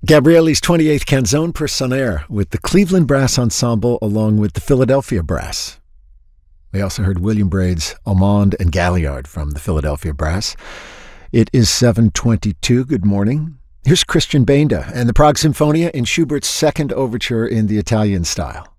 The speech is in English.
Gabrielli's 28th Canzone per Sonare with the Cleveland Brass Ensemble along with the Philadelphia Brass. We also heard William Braid's Almond and Galliard from the Philadelphia Brass. It is 7:22. Good morning. Here's Christian Benda and the Prague Sinfonia in Schubert's second overture in the Italian style.